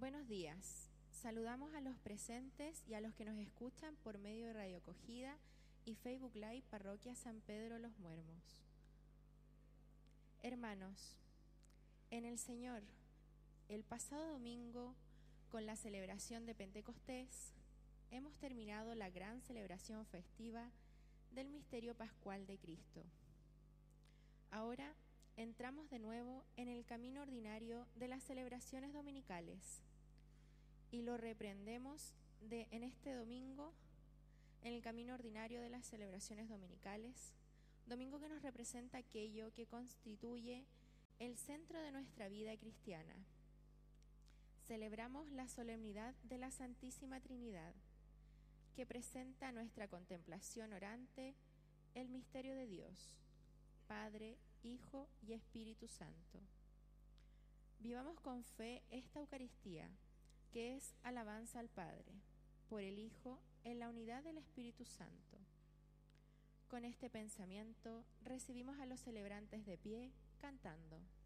Buenos días. Saludamos a los presentes y a los que nos escuchan por medio de Radio Acogida y Facebook Live Parroquia San Pedro Los Muermos. Hermanos, en el Señor, el pasado domingo, con la celebración de Pentecostés, hemos terminado la gran celebración festiva del misterio pascual de Cristo. Ahora entramos de nuevo en el camino ordinario de las celebraciones dominicales y lo reprendemos en este domingo en el camino ordinario de las celebraciones dominicales, domingo que nos representa aquello que constituye el centro de nuestra vida cristiana. Celebramos la solemnidad de la Santísima Trinidad, que presenta a nuestra contemplación orante el misterio de Dios, Padre, Hijo y Espíritu Santo. Vivamos con fe esta Eucaristía, que es alabanza al Padre, por el Hijo, en la unidad del Espíritu Santo. Con este pensamiento recibimos a los celebrantes de pie, cantando.